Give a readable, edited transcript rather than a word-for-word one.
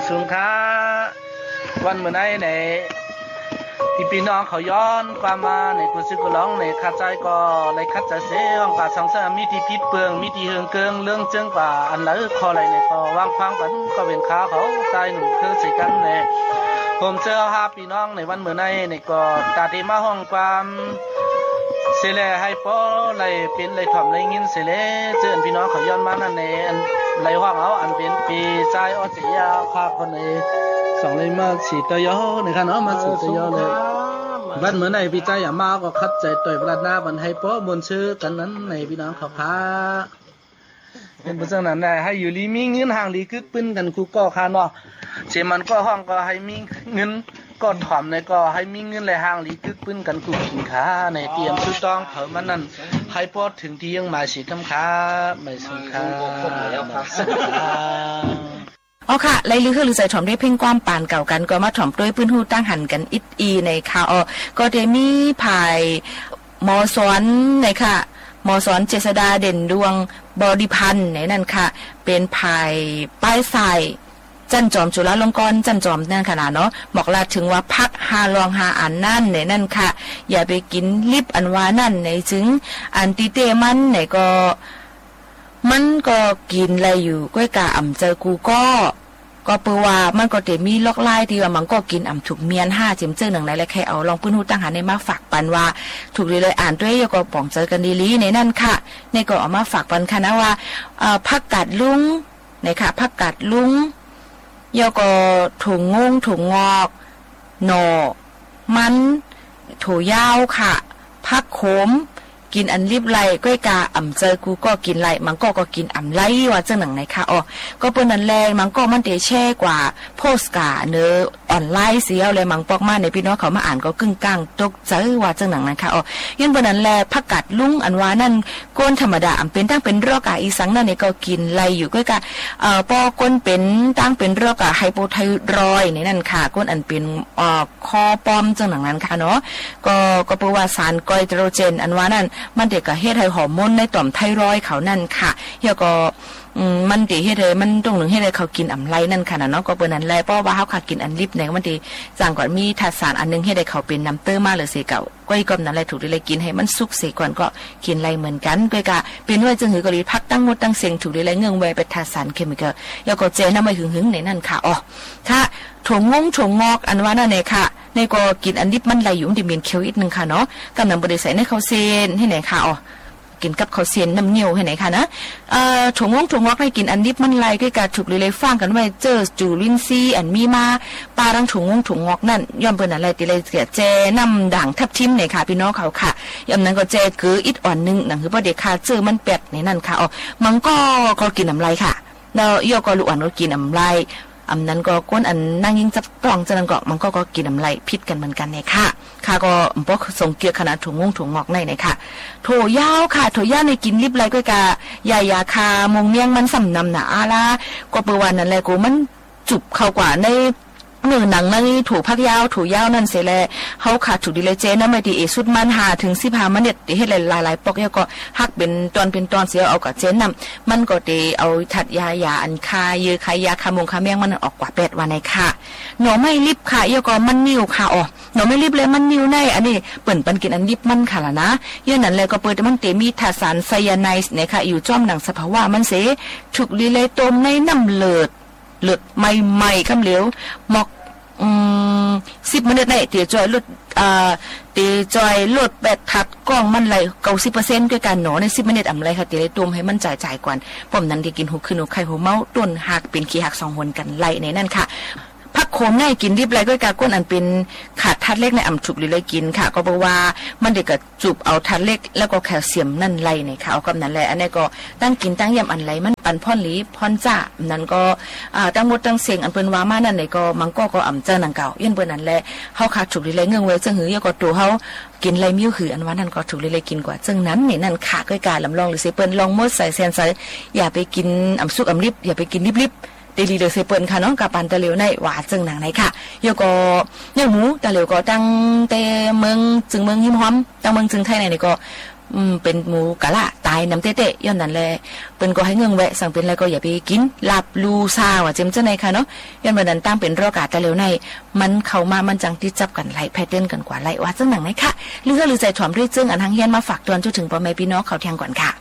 สุงค้าวันเมื่อไหร่ในที่พี่น้องเขาย้อนความมาในกุศลกุหลงในขัดใจก็ในขัดใจเสียของการสังสารมีที่พิษเปลืองมีที่เฮืองเกิงเรื่องเจิงกว่าอันไหนคออะไรในก็วางควางกันก็เป็นขาเขาใจหนุ่มคือใส่กันในผมเจอหาพี่น้องในวันเมื่อไหร่ในก็ตาดีมาห้องความเสลให้ป้อไหลเป็นไหลถ่อมไหลงินเสลเจอพี่น้องเขาย้อนมานั่นในอันไหลห้องเอาอันเป็นปีใจอ้อเสียภาพคนในสองเลยมาฉีดตะยอในขณะมาฉีดตะยอเลยวันเหมือนในพี่ใจอย่ามาก็คัดใจต่อยประดาบันให้ป้อมนชื่อกันนั้นในพี่น้องเขาพาเป็นประจังนั้นได้ให้อยู่ลีมีเงินห่างลีกึกปื้นกันคูก็คาเนาะเจมันก็ห้องก็ให้มีเงินก็ถอมในก็ให้มีเงินเลยห่างลีกึกปื้นกันคูกินขาในเตรียมซื้อต้องเผามันนั่นให้พอถึงที่ยังมาฉีดคำขาไม่สงขาอ๋อค่ะไล่ลือคือลือใจถ่อมได้เพ่งความปานเก่ากันก็มาถ่อมด้วยพื้นหูตั้งหันกันอิดอีในค่ะอ๋อก็ได้มีภายมอสอนในค่ะมอสอนเจษดาเด่นดวงบริพันธ์ในนั่นค่ะเป็นภายป้ายใส่จันจอมจุฬาลงกรณ์จันจอมนั่นขนาดเนาะบอกลาถึงว่าพักหาลองหาอันนั่นในนั่นค่ะอย่าไปกินลิบอันว่านั่นในจึงอันติเตมันในมันก็กินอะไรอยู่ก้อยกะอ่ำเจอกูก็เปว่ามันก็เตมีลอกไล่ที่ว่ามันก็กินอ่ำถูกเมียน5จิมเจอหนึ่งไหนแล้วแค่เอาลองปื้นหูตั้งหาในมาฝากปันว่าถูกเลยอ่านด้วยก็ป่องเจอกันดีลีในนั่นค่ะในก็เอามาฝากปันค่ะนะว่าผักกาดลุงในค่ะผักกาดลุงยก็ถั่วงงถั่วงอกหน่อมันถั่วยาวค่ะผักขมกินอันรีบไล่ก้อยกาอ่ำเจอกูก็กินไล่มันก็กินอ่ำไล่ว่าจังหนังไหนค่ะอ๋อก็เปิ้นนั้นแรงมันก็มันเตแช่กว่าโพสกาเนื้อออนไลน์เสียเลยมันปอกมาในพี่น้องเขามาอ่านก็กึ่งกลางตกใจว่าจังหนังนั้นค่ะอ๋อยันเปิ้นนั้นแลผักกาดลุงอันว่านั่นก้นธรรมดาอ่ำเป็นตั้งเป็นโรคอีสังนั่นนี่ก็กินไล่อยู่ก้อยกาปอก้นเป็นตั้งเป็นโรคไฮโปไทรอยด์ในนั่นค่ะก้นอันเป็นคอปอมจังหนังนั้นค่ะเนาะก็เพราะว่าสารไกลโตรเจนอันว่านั่นมันเด็กก็เฮ็ดให้ฮอร์โมนในต่อมไทรอยด์เขานั่นค่ะแล้วก็มันติเฮ็ดให้มันตรงหนึ่งเฮ็ดให้เขากินอ่ำไรนั่นค่ะเนาะก็เปิ้นนั้นแลเพราะว่าเฮาขากินอันลิบเนี่ยมันติจังก่อนมีธาตุสารอันนึงเฮ็ดให้เขาเป็นน้ำเต้อมาหรือสิเก่าก้อยกอมนั่นแหละถูกได้เลยกินให้มันสุกสิก่อนก็กินไรเหมือนกันก้อยกะเป็นว่าจังหือก็รีพักตั้งหมดตั้งเสียงถูกได้เลยเงื่องไว้เป็นธาตุสารเคมีกอลแล้วก็เจนำไปหึงๆในนั่นค่ะอ๋อค่ะถั่วงอกอันว่านั่นแหละค่ะในก็กินอันลิบมันไหลอยู่มันมีเคี้ยวอีกนึงค่ะเนาะกำลังบ่ได้ใส่ในข้าวเส้นให้ไหนค่ะอ๋อกินกับข้าวเสียนน้ำเงี้ยวให้ไหนค่ะนะถั่วงอกให้กินอันดิบมันไล่ก็การถูกเลยฟังกันไว้เจอจูลินซีอันมีมาปลารังถั่วงอกนั่นย่อมเป็นอะไรติเลยเสียเจน้ำด่างทับทิมเนี่ยค่ะพี่น้องเขาค่ะย่อมนั้นก็เจคืออิดอ่อนนึงหนังคือประเด็กค่ะเจอมันเป็ดในนั่นค่ะอ๋อมันก็กินน้ำลายค่ะแล้วย่อก็ลูกอ่อนก็กินน้ำลายอันนั้นก็ก้นอันนั่งยิงจับกล่องจันก็มันก็กินน้ำลายพิษกันเหมือนกันเนี่ยค่ะค่ะก็บ่ส่งเกียร์ขนาดถั่วงอกในค่ะถั่วยาวค่ะถั่วยาวในกินริบไรก็กะยาคามงเมียงมันสำนำหนาละก็เปวันนั้นแหละกูมันจุบเข้ากว่าในเนื้อหนังในถั่วพักยาวถั่วยาวนั่นเสียแลเฮาขาดถูกดีเลยเจนะไม่ดีสุดมัน5 ถึง 15มันเนี่ยเฮ็ดหลายๆปอกแล้วก็ฮักเป็นตอนเสียเอากับเจนนำมันก็ได้เอาถัดยาอันคาเยอะคายาคามงคาเมียงมันออกกว่า8วันในค่ะหน่อไม่ลิบค่ะแล้วก็มันนิ่วค่ะอ๋อหน่อไม่ลิบเลยมันนิ่วในอันนี้เปิ้นปันกินอันลิบมันค่ะล่ะนะอย่างนั้นเลยก็เปิดมันเตมีธาตุสารไซยาไนด์เนี่ยค่ะอยู่จ้อมหนังสภาวะมันเสถูกดีเลยต้มในน้ำเลือดใหม่ๆคำเหลวหมอก10 นาทีได้เตี๋ยจอยลดตีจอยลดแบตทัดกล้องมันไหล90%ด้วยกันหนอใน10 นาทีอะไรค่ะตีเลยต้มให้มันจ่ายก่อนป้อมนั้นที่กินหูขึ้นหูไข่หูเมาต้นหักเป็นขี้หัก2 หนกันไหลในนั่นค่ะผักโขมง่ายกินริบไรก็การก้นอันเป็นขาดธาตุเล็กในอ่ำฉุกหรือเลยกินค่ะก็เพราะว่ามันเด็กก็จุบเอาธาตุเล็กแล้วก็แคลเซียมนั่นไหลในค่ะเอากำนั้นแหละอันนี้ก็ตั้งกินตั้งยำอันไหลมันปันพ่อนหลีพ่อนจ้านั้นก็ตั้งหมดตั้งเสียงอันเป็นว่ามานั่นไหนก็มันก็อ่ำเจอหนังเก่ายันเปิ้นนั่นแหละเฮาขาดฉุกหรือเลยเงื่อนไว้จังหือยก็ตัวเฮากินไรมิ้วหืออันว่านั่นก็ถูกเลยกินกว่าจังนั้นนี่นั่นค่ะก็การลำลองหรือเสเปิ้นลองมดใส่แซนใส่อย่าไปกินอ่ำสุกอ่ำริบอย่าไปกินริบเดลีเดอเซเปิลค่ะน้องกับปันตะเหลียวในหวาจึงหนังไหนค่ะโยก็เนี่ยหมูตะเหลียวก็ตั้งแต่เมืองจึงเมืองหิมหอมตั้งเมืองจึงไทยไหนก็เป็นหมูกะละตายน้ำเตะๆย้อนนั้นแลเปิ้นก็ให้เงินแวะสั่งเป็นแล้วก็อย่าไปกินลาบลูซาว่าเจมจังได๋ค่ะเนาะย้อนว่านั้นตั้งเป็นโรคกาแต่เร็วในมันเข้ามามันจังที่จับกันไหลแพทเทิร์นกันกว่าไหลว่าจังหนังไหมค่ะหรือใจถ่อมด้วยจึงอันทางเฮียนมาฝากตอนจนถึงพ่อแม่พี่น้องเขาแทงก่อนค่ะ